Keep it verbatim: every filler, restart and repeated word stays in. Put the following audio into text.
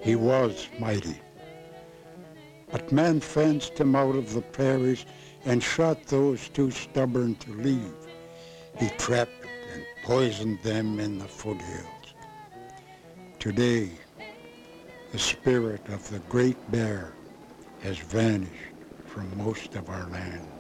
He was mighty. But man fenced him out of the prairies and shot those too stubborn to leave. He trapped and poisoned them in the foothills. Today, the spirit of the great bear has vanished from most of our land.